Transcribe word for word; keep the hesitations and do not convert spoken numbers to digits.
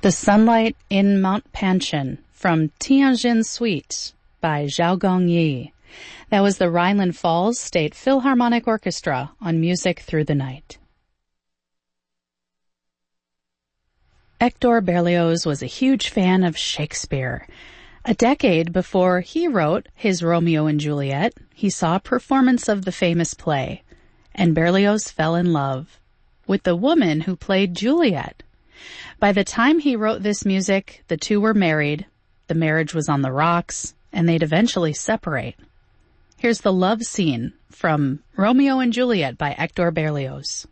The Sunlight in Montpansion from Tianjin Suite by Zhao Gongyi. That was the Rhineland Falls State Philharmonic Orchestra on Music Through the Night. Hector Berlioz was a huge fan of Shakespeare. A decade before he wrote his Romeo and Juliet, he saw a performance of the famous play, and Berlioz fell in love with the woman who played Juliet. By the time he wrote this music, the two were married, the marriage was on the rocks, and they'd eventually separate. Here's the love scene from Romeo and Juliet by Hector Berlioz.